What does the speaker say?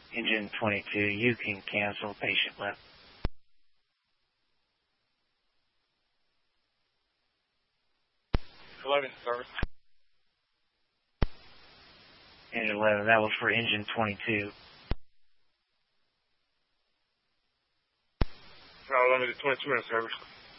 Engine 22, you can cancel patient left. Service. Engine 11, that was for engine 22. No, limited 22 in service.